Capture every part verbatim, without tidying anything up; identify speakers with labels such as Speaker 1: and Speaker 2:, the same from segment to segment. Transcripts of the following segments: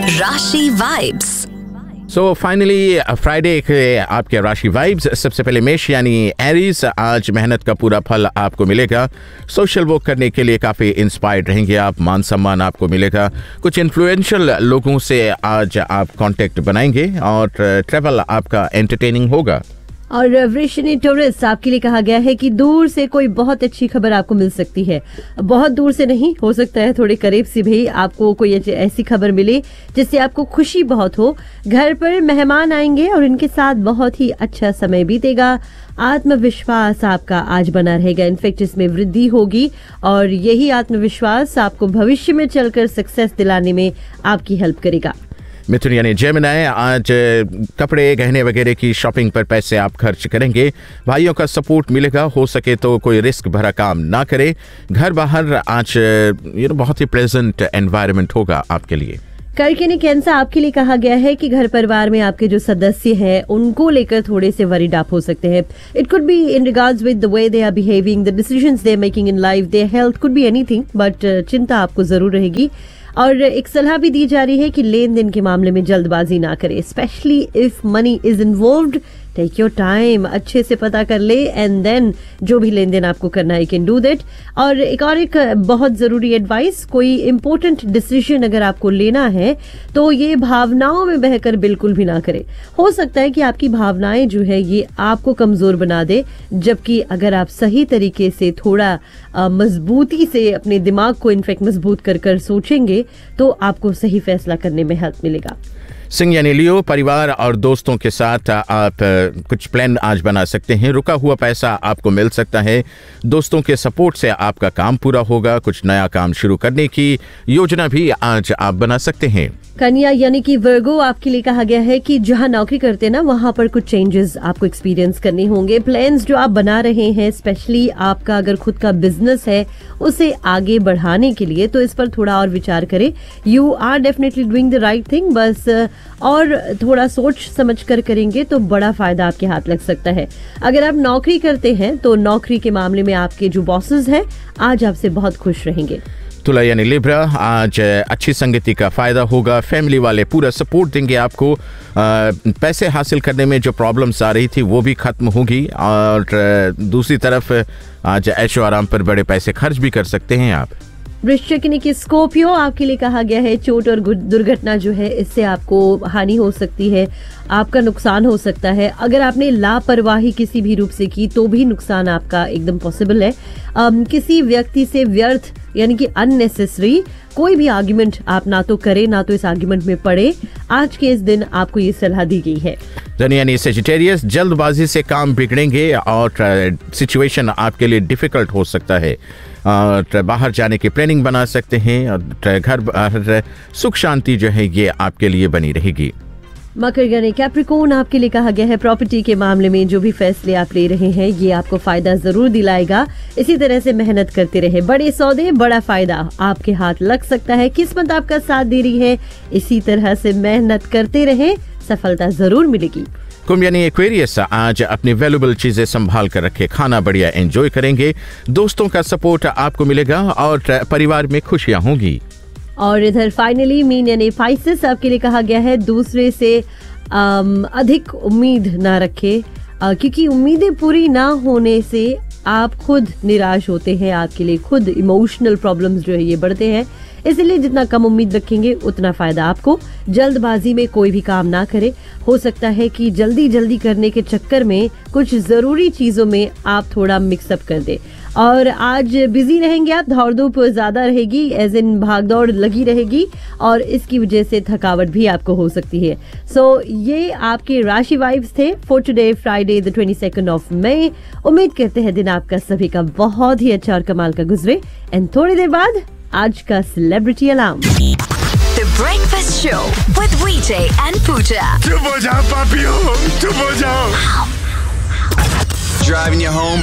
Speaker 1: राशि vibes.
Speaker 2: So finally Friday के आपके राशि वाइब्स। सबसे पहले मेष यानी एरीज, आज मेहनत का पूरा फल आपको मिलेगा। सोशल वर्क करने के लिए काफ़ी इंस्पायर्ड रहेंगे आप, मान सम्मान आपको मिलेगा। कुछ इन्फ्लुएंशियल लोगों से आज आप कांटेक्ट बनाएंगे और ट्रैवल आपका एंटरटेनिंग होगा।
Speaker 3: और वृश्चिक टॉरस, आपके लिए कहा गया है कि दूर से कोई बहुत अच्छी खबर आपको मिल सकती है। बहुत दूर से नहीं, हो सकता है थोड़े करीब से भी आपको कोई ऐसी खबर मिले जिससे आपको खुशी बहुत हो। घर पर मेहमान आएंगे और इनके साथ बहुत ही अच्छा समय बीतेगा। आत्मविश्वास आपका आज बना रहेगा, इनफैक्ट इसमें वृद्धि होगी और यही आत्मविश्वास आपको भविष्य में चलकर सक्सेस दिलाने में आपकी हेल्प करेगा।
Speaker 2: मिथुन यानी जेमिनी, आज कपड़े गहने वगैरह की शॉपिंग पर पैसे आप खर्च करेंगे। भाइयों का सपोर्ट मिलेगा, हो सके तो कोई रिस्क भरा काम ना करें। घर बाहर आज ये बहुत ही प्लेजेंट एनवायरनमेंट होगा आपके लिए।
Speaker 3: कर्क यानी कैंसर, आपके लिए कहा गया है कि घर परिवार में आपके जो सदस्य हैं उनको लेकर थोड़े से वरीड आप हो सकते हैं। It could be in regards with the way they are behaving, the decisions they are making in life, their health, could be anything, but चिंता आपको जरूर रहेगी। और एक सलाह भी दी जा रही है कि लेन देन के मामले में जल्दबाजी ना करें, specially if money is involved. Take your time, अच्छे से पता कर ले एंड देन जो भी लेन देन आपको करना है, यू कैन डू दैट। और एक और एक बहुत जरूरी एडवाइस, कोई इंपॉर्टेंट डिसीजन अगर आपको लेना है तो ये भावनाओं में बहकर बिल्कुल भी ना करें। हो सकता है कि आपकी भावनाएं जो है ये आपको कमजोर बना दे, जबकि अगर आप सही तरीके से थोड़ा मजबूती से अपने दिमाग को इनफैक्ट मजबूत कर कर सोचेंगे तो आपको सही फैसला करने में हेल्प मिलेगा।
Speaker 2: सिंह यानी लियो, परिवार और दोस्तों के साथ आप कुछ प्लान आज बना सकते हैं। रुका हुआ पैसा आपको मिल सकता है। दोस्तों के सपोर्ट से आपका काम पूरा होगा। कुछ नया काम शुरू करने की योजना भी आज आप बना सकते हैं।
Speaker 3: कन्या यानी कि वर्गो, आपके लिए कहा गया है कि जहां नौकरी करते हैं ना वहां पर कुछ चेंजेस आपको एक्सपीरियंस करने होंगे। प्लान्स जो आप बना रहे हैं, स्पेशली आपका अगर खुद का बिजनेस है उसे आगे बढ़ाने के लिए, तो इस पर थोड़ा और विचार करें। You are definitely doing the right thing, बस और थोड़ा सोच समझ कर करेंगे तो बड़ा फायदा आपके हाथ लग सकता है। अगर आप नौकरी करते हैं तो नौकरी के मामले में आपके जो बॉसेस हैं आज आपसे बहुत खुश रहेंगे।
Speaker 2: तुला यानी लिब्रा, आज अच्छी संगति का फायदा होगा। फैमिली वाले पूरा सपोर्ट देंगे आपको। आ, पैसे हासिल करने में जो प्रॉब्लम्स आ रही थी वो भी खत्म होगी और दूसरी तरफ आज ऐशो आराम पर बड़े पैसे खर्च भी कर सकते हैं आप।
Speaker 3: वृश्चिक यानी कि स्कॉर्पियो, आपके लिए कहा गया है चोट और दुर्घटना जो है इससे आपको हानि हो सकती है, आपका नुकसान हो सकता है। अगर आपने लापरवाही किसी भी रूप से की तो भी नुकसान आपका एकदम पॉसिबल है। um, किसी व्यक्ति से व्यर्थ यानी कि अननेसेसरी कोई भी आर्ग्यूमेंट आप ना तो करें ना तो इस आर्ग्यूमेंट में पड़े। आज के इस दिन आपको ये सलाह दी गई है।
Speaker 2: यानी सेजिटेरियस, जल्दबाजी से काम बिगड़ेंगे और सिचुएशन आपके लिए डिफिकल्ट हो सकता है। और बाहर जाने की प्लानिंग बना सकते हैं और घर बाहर सुख शांति जो है ये आपके लिए बनी रहेगी।
Speaker 3: मकर यानी कैप्रिकॉर्न, आपके लिए कहा गया है प्रॉपर्टी के मामले में जो भी फैसले आप ले रहे हैं ये आपको फायदा जरूर दिलाएगा। इसी तरह से मेहनत करते रहे, बड़े सौदे बड़ा फायदा आपके हाथ लग सकता है। किस्मत आपका साथ दे रही है, इसी तरह से मेहनत करते रहे, सफलता जरूर मिलेगी।
Speaker 2: कुंभ यानी एक्वेरियस, आज अपनी वैल्यूएबल चीजें संभाल कर रखे, खाना बढ़िया एंजॉय करेंगे। दोस्तों का सपोर्ट आपको मिलेगा और परिवार में खुशियां होंगी।
Speaker 3: और इधर फाइनली मीन यानी पाइसेस, आपके लिए कहा गया है दूसरे से आम, अधिक उम्मीद ना रखे, आ, क्योंकि उम्मीदें पूरी ना होने से आप खुद निराश होते हैं। आपके लिए खुद इमोशनल प्रॉब्लम्स जो है ये बढ़ते हैं, इसलिए जितना कम उम्मीद रखेंगे उतना फायदा आपको। जल्दबाजी में कोई भी काम ना करें, हो सकता है कि जल्दी जल्दी करने के चक्कर में कुछ जरूरी चीजों में आप थोड़ा मिक्सअप कर दें। और आज बिजी रहेंगे आप, दौड़ धूप ज्यादा रहेगी, एज इन भागदौड़ लगी रहेगी और इसकी वजह से थकावट भी आपको हो सकती है। सो so, ये आपके राशि वाइब्स थे for today Friday the twenty second of May. उम्मीद करते हैं दिन आपका सभी का बहुत ही अच्छा और कमाल का गुजरे। एंड थोड़ी देर बाद आज का celebrity alarm.
Speaker 1: The Breakfast Show with Vijay and Pooja.
Speaker 4: चुप हो जाओ पापियों, चुप हो जाओ। Driving you home.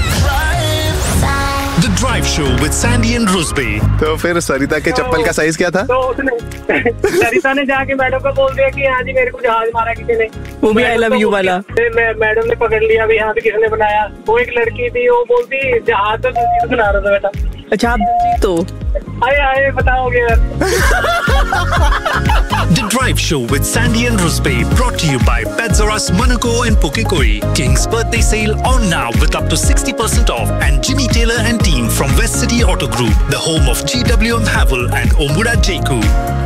Speaker 4: The Drive Show with Sandy and Rusby.
Speaker 5: तो फिर सरिता के चप्पल का साइज क्या था?
Speaker 6: तो उसने सरिता ने जाके मैडम को बोल दिया कि हाँ जी मेरे को जहाज मारा किसी ने,
Speaker 7: वो भी आई लव यू वाला।
Speaker 6: मैडम ने पकड़ लिया भी यहाँ पे किसने बनाया। वो एक लड़की थी, वो बोलती जहाज तो दिलजीत बना रहा था बेटा।
Speaker 7: अच्छा आप दिलजीत तो
Speaker 6: आए आए बताओगे यार।
Speaker 4: The Drive Show with Sandy and Ruspe, brought to you by Pets Monaco and Pukekoi. King's birthday sale on now with up to sixty percent off, and Jimmy Taylor and team from West City Auto Group, the home of G W M Havel and Omura Jeku.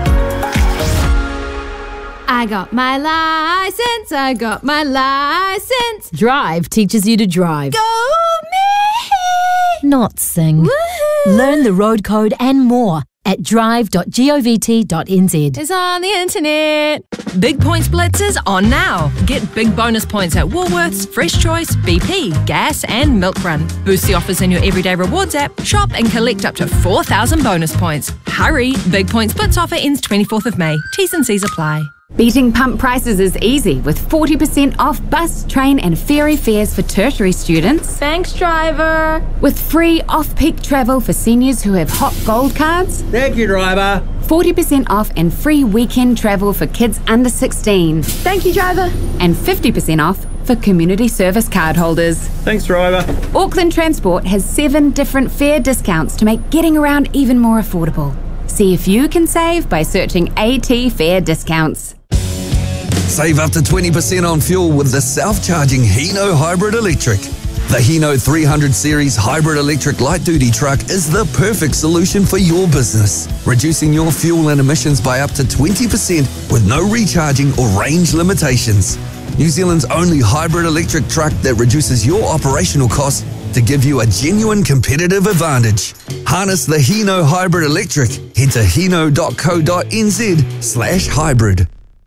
Speaker 8: I got my license, I got my license. Drive teaches you to drive. Go me!
Speaker 9: Not sing.
Speaker 8: Woohoo!
Speaker 9: Learn the road code and more at drive dot govt dot n z.
Speaker 8: It's on the internet. Big Points Blitz is on now. Get big bonus points at Woolworths, Fresh Choice, B P, Gas and Milk Run. Boost the offers in your Everyday Rewards app. Shop and collect up to four thousand bonus points. Hurry! Big Points Blitz offer ends twenty-fourth of May. T's and C's apply.
Speaker 10: Beating pump prices is easy with forty percent off bus, train and ferry fares for tertiary students.
Speaker 8: Thanks, driver.
Speaker 10: With free off-peak travel for seniors who have Hop Gold cards.
Speaker 11: Thank you, driver.
Speaker 10: forty percent off and free weekend travel for kids under sixteen.
Speaker 8: Thank you, driver.
Speaker 10: And fifty percent off for community service card holders.
Speaker 11: Thanks, driver.
Speaker 10: Auckland Transport has seven different fare discounts to make getting around even more affordable. See if you can save by searching AT Fare Discounts.
Speaker 12: Save up to twenty percent on fuel with the self-charging Hino Hybrid Electric. The Hino three hundred series hybrid electric light-duty truck is the perfect solution for your business, reducing your fuel and emissions by up to twenty percent with no recharging or range limitations. New Zealand's only hybrid electric truck that reduces your operational costs to give you a genuine competitive advantage. Harness the Hino Hybrid Electric. Head to hino dot co dot n z slash hybrid.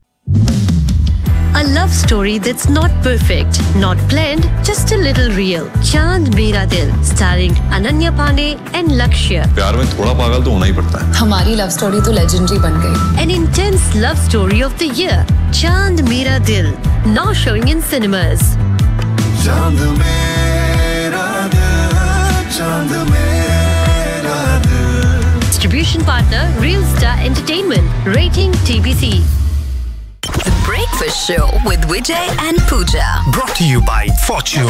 Speaker 13: A love story that's not perfect, not blend, just a little real. Chand Mera Dil, starring Ananya Pandey and Lakshya.
Speaker 14: प्यार में थोड़ा पागल तो होना ही पड़ता है.
Speaker 15: हमारी love story तो legendary बन गई.
Speaker 13: An intense love story of the year. Chand Mera Dil, now showing in cinemas.
Speaker 16: Chand Mera Dil, Chand Mera Dil.
Speaker 13: Distribution partner Real Star Entertainment. Rating T B C.
Speaker 1: The Breakfast Show with Vijay and Pooja.
Speaker 4: Brought to you by Fortune.